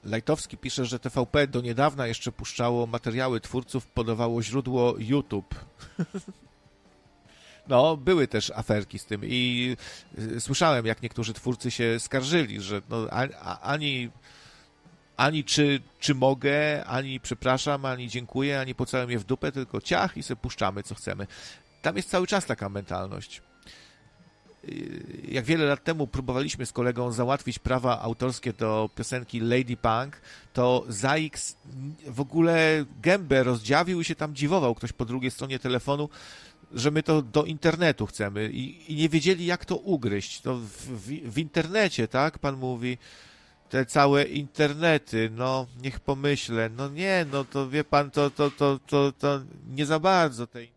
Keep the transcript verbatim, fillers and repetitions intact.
Lajtowski pisze, że T V P do niedawna jeszcze puszczało materiały twórców, podawało źródło YouTube. No, były też aferki z tym i słyszałem, jak niektórzy twórcy się skarżyli, że no, ani, ani czy, czy mogę, ani przepraszam, ani dziękuję, ani pocałem je w dupę, tylko ciach i sobie puszczamy, co chcemy. Tam jest cały czas taka mentalność. Jak wiele lat temu próbowaliśmy z kolegą załatwić prawa autorskie do piosenki Lady Punk, to Zaix w ogóle gębę rozdziawił i się tam dziwował ktoś po drugiej stronie telefonu, że my to do internetu chcemy i, i nie wiedzieli, jak to ugryźć. To w, w, w internecie, tak? Pan mówi, te całe internety, no niech pomyślę, no nie, no to wie pan, to, to, to, to, to nie za bardzo tej